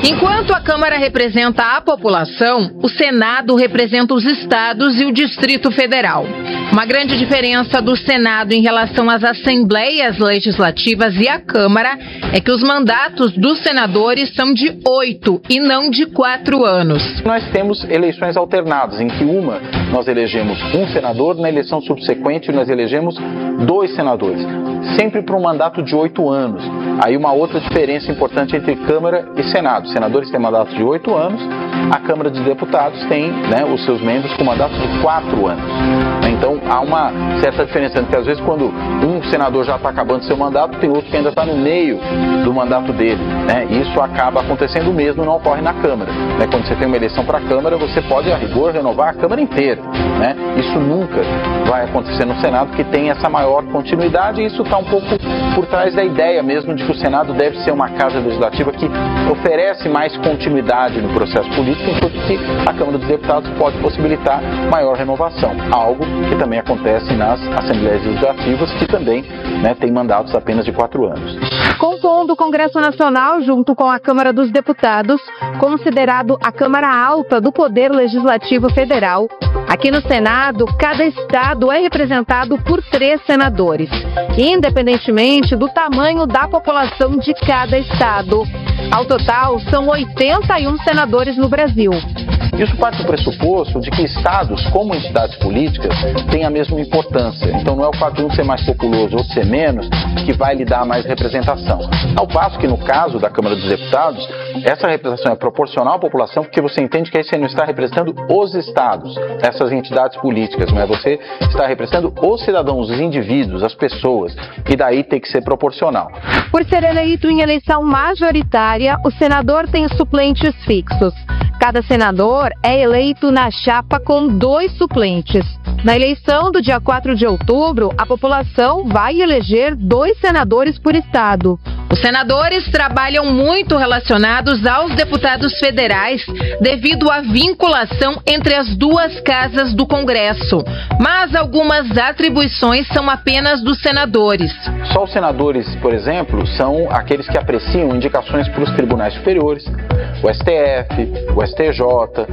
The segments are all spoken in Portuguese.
Enquanto a Câmara representa a população, o Senado representa os estados e o Distrito Federal. Uma grande diferença do Senado em relação às assembleias legislativas e à Câmara é que os mandatos dos senadores são de 8 e não de 4 anos. Nós temos eleições alternadas, em que nós elegemos um senador, na eleição subsequente nós elegemos 2 senadores, sempre para um mandato de 8 anos. Aí uma outra diferença importante entre Câmara e Senado. Os senadores têm mandato de 8 anos, a Câmara dos Deputados tem os seus membros com mandato de 4 anos. Então há uma certa diferença, porque às vezes quando um senador já está acabando seu mandato, tem outro que ainda está no meio do mandato dele. Isso acaba acontecendo mesmo, não ocorre na Câmara. Quando você tem uma eleição para a Câmara, você pode, a rigor, renovar a Câmara inteira. Isso nunca vai acontecer no Senado, que tem essa maior continuidade, e isso está um pouco por trás da ideia mesmo de que o Senado deve ser uma casa legislativa que oferece mais continuidade no processo político, enquanto que a Câmara dos Deputados pode possibilitar maior renovação, algo que também acontece nas Assembleias Legislativas, que também tem mandatos apenas de 4 anos. Compondo o Congresso Nacional, junto com a Câmara dos Deputados, considerado a Câmara Alta do Poder Legislativo Federal, aqui no Senado, cada estado é representado por 3 senadores, independentemente do tamanho da população de cada estado. Ao total, são 81 senadores no Brasil. Isso parte do pressuposto de que estados, como entidades políticas, têm a mesma importância. Então não é o fato de um ser mais populoso ou ser menos que vai lhe dar mais representação. Ao passo que no caso da Câmara dos Deputados, essa representação é proporcional à população, porque você entende que aí você não está representando os estados, essas entidades políticas, mas você está representando os cidadãos, os indivíduos, as pessoas, e daí tem que ser proporcional. Por ser eleito em eleição majoritária, o senador tem suplentes fixos. Cada senador é eleito na chapa com 2 suplentes. Na eleição do dia 4 de outubro, a população vai eleger 2 senadores por estado. Os senadores trabalham muito relacionados aos deputados federais devido à vinculação entre as 2 casas do Congresso. Mas algumas atribuições são apenas dos senadores. Só os senadores, por exemplo, são aqueles que apreciam indicações para os tribunais superiores, o STF, o STJ,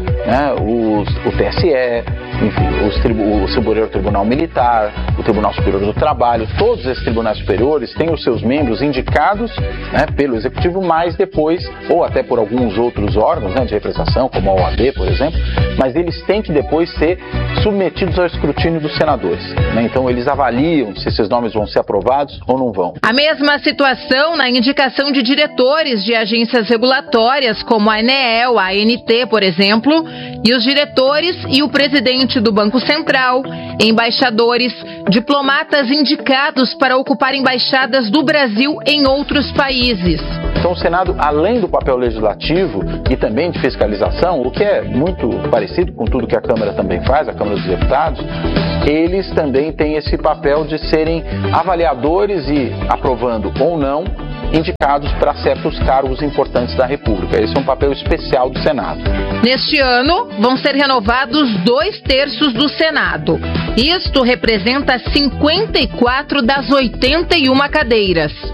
o TSE, enfim, o Superior Tribunal Militar, o Tribunal Superior do Trabalho. Todos esses tribunais superiores têm os seus membros indicados pelo Executivo, mas depois, ou até por alguns outros órgãos de representação, como a OAB, por exemplo, mas eles têm que depois ser submetidos ao escrutínio dos senadores. Então eles avaliam se esses nomes vão ser aprovados ou não vão. A mesma situação na indicação de diretores de agências regulatórias, como a ANEEL, a ANT, por exemplo, e os diretores e o presidente do Banco Central, embaixadores, diplomatas indicados para ocupar embaixadas do Brasil em outros países. Então o Senado, além do papel legislativo e também de fiscalização, o que é muito parecido com tudo que a Câmara também faz, a Câmara dos Deputados, eles também têm esse papel de serem avaliadores e, aprovando ou não, indicados para certos cargos importantes da República. Esse é um papel especial do Senado. Neste ano, vão ser renovados 2/3 do Senado. Isto representa 54 das 81 cadeiras.